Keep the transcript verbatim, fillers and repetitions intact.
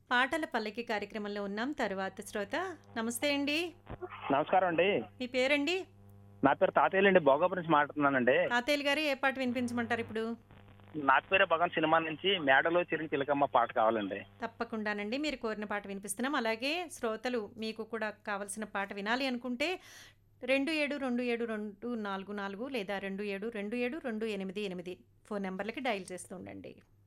పాటల పల్లకి కార్యక్రమంలో ఉన్నాం. తరువాత శ్రోత నమస్తే అండి. నమస్కారం అండి. మీ పేరండి? నా పేరు తాతయ్యలండి. భోగాపురం నుంచి మాట్లాడుతున్నానండి. తాతయ్యలు గారు ఏ పాట వినిపించమంటారిప్పుడు? 'నా పేరే భగవాన్' సినిమా నుంచి 'మేడలో చిరిగిన చిలకమ్మ' పాట కావాలండి. తప్పకుండానండి. మీరు కోరిన పాట వినిపిస్తున్నాం. అలాగే శ్రోతలు మీకు కూడా కావాల్సిన పాట వినాలి అనుకుంటే రెండు ఏడు రెండు ఏడు రెండు నాలుగు నాలుగు లేదా రెండు ఏడు రెండు ఏడు రెండు ఎనిమిది ఎనిమిది ఫోన్ నంబర్లకి డయల్ చేస్తూ ఉండండి.